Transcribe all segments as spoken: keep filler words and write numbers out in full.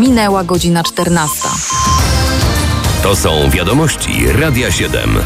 Minęła godzina czternasta. To są wiadomości Radia siedem.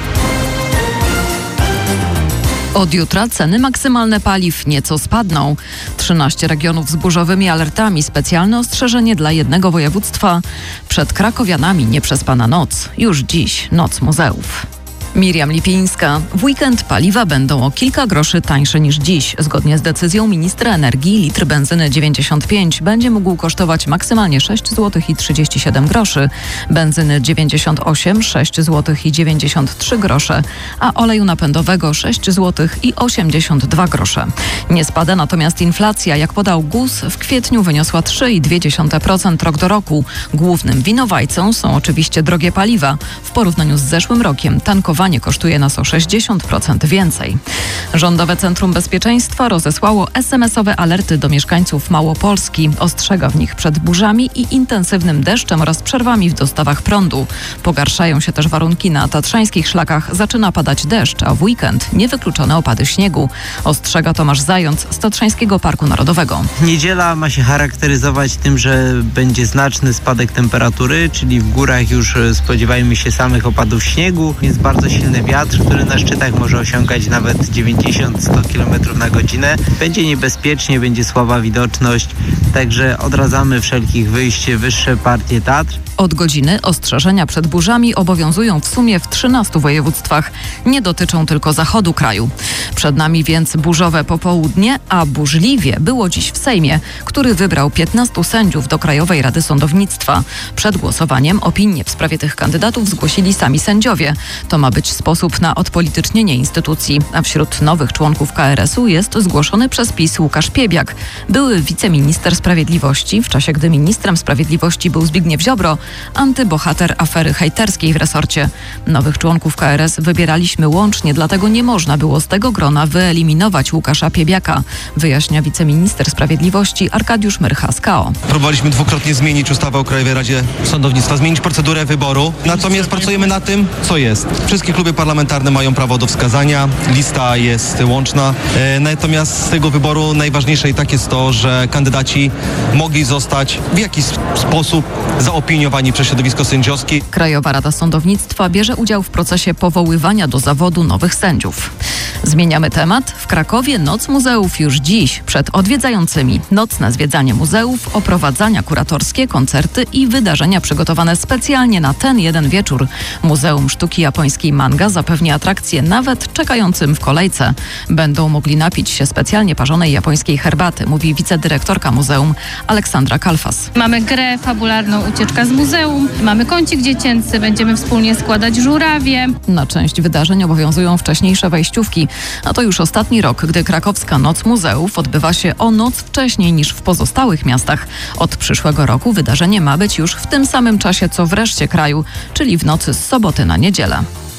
Od jutra ceny maksymalne paliw nieco spadną. trzynaście regionów z burzowymi alertami. Specjalne ostrzeżenie dla jednego województwa. Przed krakowianami nieprzespana noc. Już dziś noc muzeów. Miriam Lipińska. W weekend paliwa będą o kilka groszy tańsze niż dziś. Zgodnie z decyzją ministra energii litr benzyny dziewięćdziesiąt pięć będzie mógł kosztować maksymalnie sześć złotych i trzydzieści siedem groszy, benzyny dziewięćdziesiąt osiem sześć złotych i dziewięćdziesiąt trzy grosze, a oleju napędowego sześć złotych i osiemdziesiąt dwa grosze. Nie spada natomiast inflacja. Jak podał G U S, w kwietniu wyniosła trzy przecinek dwa procent rok do roku. Głównym winowajcą są oczywiście drogie paliwa. W porównaniu z zeszłym rokiem tankowanie kosztuje nas o sześćdziesiąt procent więcej. Rządowe Centrum Bezpieczeństwa rozesłało es em esowe alerty do mieszkańców Małopolski. Ostrzega w nich przed burzami i intensywnym deszczem oraz przerwami w dostawach prądu. Pogarszają się też warunki na tatrzańskich szlakach. Zaczyna padać deszcz, a w weekend niewykluczone opady śniegu. Ostrzega Tomasz Zając z Tatrzańskiego Parku Narodowego. Niedziela ma się charakteryzować tym, że będzie znaczny spadek temperatury, czyli w górach już spodziewajmy się samych opadów śniegu. Jest bardzo silny wiatr, który na szczytach może osiągać nawet dziewięćdziesiąt do stu kilometrów na godzinę. Będzie niebezpiecznie, będzie słaba widoczność, także odradzamy wszelkich wyjść wyższe partie Tatr. Od godziny ostrzeżenia przed burzami obowiązują w sumie w trzynastu województwach. Nie dotyczą tylko zachodu kraju. Przed nami więc burzowe popołudnie, a burzliwie było dziś w Sejmie, który wybrał piętnastu sędziów do Krajowej Rady Sądownictwa. Przed głosowaniem opinie w sprawie tych kandydatów zgłosili sami sędziowie. To ma być sposób na odpolitycznienie instytucji. A wśród nowych członków ka er es u jest zgłoszony przez PiS Łukasz Piebiak, były wiceminister sprawiedliwości, w czasie gdy ministrem sprawiedliwości był Zbigniew Ziobro, antybohater afery hejterskiej w resorcie. Nowych członków ka er es wybieraliśmy łącznie, dlatego nie można było z tego grona wyeliminować Łukasza Piebiaka, wyjaśnia wiceminister sprawiedliwości Arkadiusz Myrcha z ka o. Próbowaliśmy dwukrotnie zmienić ustawę o Krajowej Radzie Sądownictwa, zmienić procedurę wyboru, natomiast pracujemy na tym, co jest. Wszystkie kluby parlamentarne mają prawo do wskazania, lista jest łączna, e, natomiast z tego wyboru najważniejsze i tak jest to, że kandydaci mogli zostać w jakiś sposób zaopiniowani przez środowisko sędziowskie. Krajowa Rada Sądownictwa bierze udział w procesie powoływania do zawodu nowych sędziów. Zmieniamy temat. W Krakowie Noc Muzeów już dziś. Przed odwiedzającymi nocne zwiedzanie muzeów, oprowadzania kuratorskie, koncerty i wydarzenia przygotowane specjalnie na ten jeden wieczór. Muzeum Sztuki Japońskiej Manga zapewni atrakcje nawet czekającym w kolejce. Będą mogli napić się specjalnie parzonej japońskiej herbaty, mówi wicedyrektorka muzeum Aleksandra Kalfas. Mamy grę fabularną Ucieczka z muzeum, mamy kącik dziecięcy, będziemy wspólnie składać żurawie. Na część wydarzeń obowiązują wcześniejsze wejściówki, a to już ostatni rok, gdy krakowska Noc Muzeów odbywa się o noc wcześniej niż w pozostałych miastach. Od przyszłego roku wydarzenie ma być już w tym samym czasie co w reszcie kraju, czyli w nocy z soboty na niedzielę.